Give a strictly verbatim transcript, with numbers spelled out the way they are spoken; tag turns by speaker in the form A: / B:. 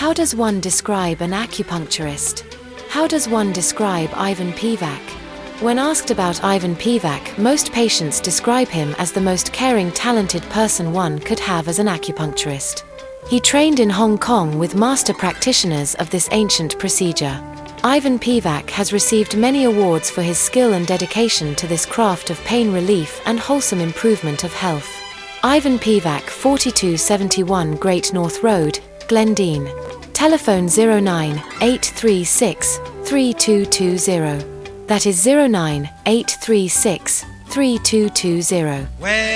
A: How does one describe an acupuncturist? How does one describe Ivan Pivac? When asked about Ivan Pivac, most patients describe him as the most caring, talented person one could have as an acupuncturist. He trained in Hong Kong with master practitioners of this ancient procedure. Ivan Pivac has received many awards for his skill and dedication to this craft of pain relief and wholesome improvement of health. Ivan Pivac, forty-two seventy-one Great North Road, Glendine. Telephone zero nine eight three six three two two zero. That is zero nine eight three six three two two zero.